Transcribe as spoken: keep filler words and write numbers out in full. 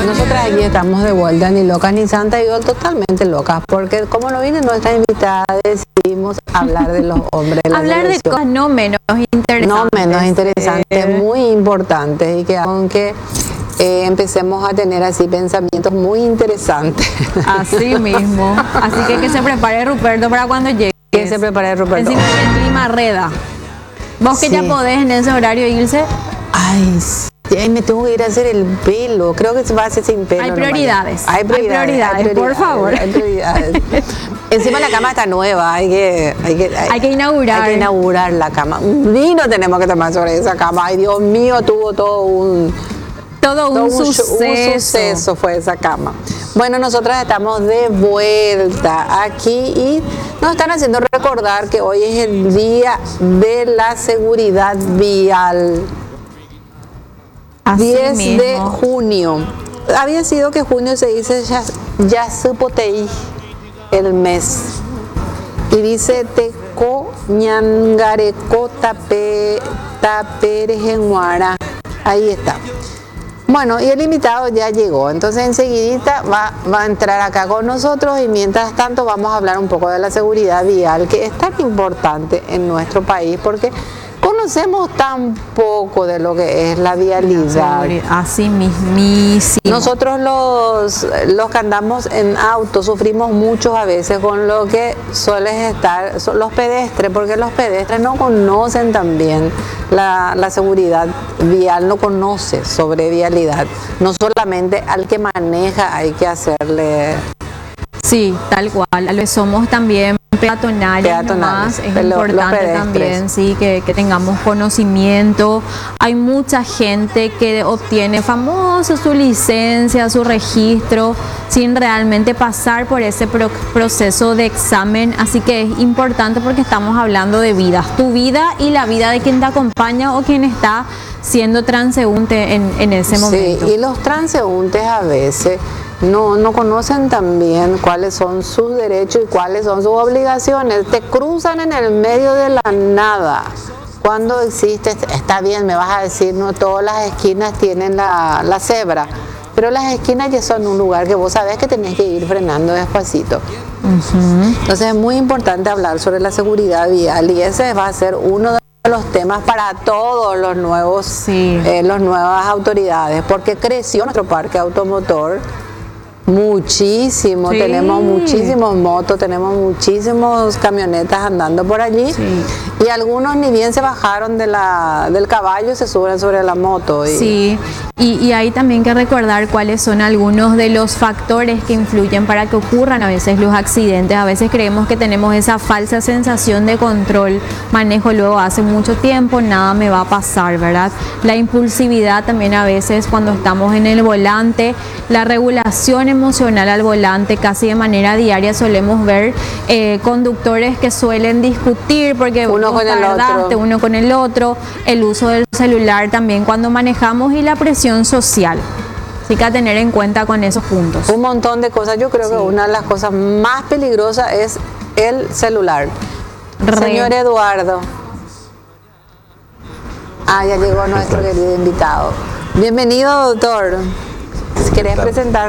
Nosotras aquí estamos de vuelta, ni locas ni santas, y yo totalmente locas, porque como no viene nuestra invitada, decidimos hablar de los hombres. De la hablar selección. de cosas no menos interesantes. No menos interesantes, Eh, muy importantes, y que aunque eh, empecemos a tener así pensamientos muy interesantes. Así mismo. Así que que se prepare Ruperto para cuando llegue. Que se prepare Ruperto. Encima el clima reda. Vos que Sí. ya podés en ese horario irse. Ay, sí. Ay, me tengo que ir a hacer el pelo. Creo que se va a hacer sin pelo. Hay nomás. prioridades. Hay prioridades. Hay prioridades, por favor. Hay prioridades. Encima la cama está nueva. Hay que, hay que, hay, Hay que inaugurar. Hay que inaugurar la cama. Un vino tenemos que tomar sobre esa cama. Ay, Dios mío, tuvo todo un... Todo un, Todo un, suceso. un suceso fue esa cama. Bueno, nosotras estamos de vuelta aquí y nos están haciendo recordar que hoy es el día de la seguridad vial. Así diez mismo. de junio. Había sido que junio se dice ya, ya supotei el mes. Y dice teco ñangareco tape taperejenguara. Ahí está. Bueno, y el invitado ya llegó, entonces enseguidita va, va a entrar acá con nosotros, y mientras tanto vamos a hablar un poco de la seguridad vial, que es tan importante en nuestro país porque conocemos tan poco de lo que es la vialidad. Así mismísimo. Nosotros los, los que andamos en auto sufrimos mucho a veces con lo que suelen estar son los pedestres, porque los pedestres no conocen también la, la seguridad vial, no conoce sobre vialidad. No solamente al que maneja hay que hacerle... Sí, tal cual. A lo que somos también peatonales, Peatonales, nomás, es pero los importante pedestres. también, sí, que, que tengamos conocimiento. Hay mucha gente que obtiene famoso su licencia, su registro, sin realmente pasar por ese pro- proceso de examen. Así que es importante porque estamos hablando de vidas, tu vida y la vida de quien te acompaña o quien está siendo transeúnte en, en ese momento. Sí, y los transeúntes a veces no, no conocen también cuáles son sus derechos y cuáles son sus obligaciones. Te cruzan en el medio de la nada. Cuando existe, está bien, me vas a decir, no todas las esquinas tienen la, la cebra, pero las esquinas ya son un lugar que vos sabés que tenés que ir frenando despacito. Ujú. Entonces es muy importante hablar sobre la seguridad vial, y ese va a ser uno de los temas para todos los nuevos, Sí. eh, las nuevas autoridades, porque creció nuestro parque automotor muchísimo. Sí. Tenemos muchísimos motos, tenemos muchísimos camionetas andando por allí, Sí. y algunos ni bien se bajaron de la, del caballo y se suben sobre la moto. Y, Sí, y, y hay también que recordar cuáles son algunos de los factores que influyen para que ocurran a veces los accidentes. A veces creemos que tenemos esa falsa sensación de control, manejo luego hace mucho tiempo, nada me va a pasar, ¿verdad? La impulsividad también a veces cuando estamos en el volante, la regulación emocional al volante, casi de manera diaria solemos ver eh, conductores que suelen discutir porque Uno vos con el tardaste, otro. uno con el otro, el uso del celular también cuando manejamos y la presión social. Así que a tener en cuenta con esos puntos. un montón de cosas. Yo creo que una de las cosas más peligrosas es el celular. Re. Señor Eduardo. Ah, ya llegó nuestro querido invitado. Bienvenido, doctor. Si querés presentar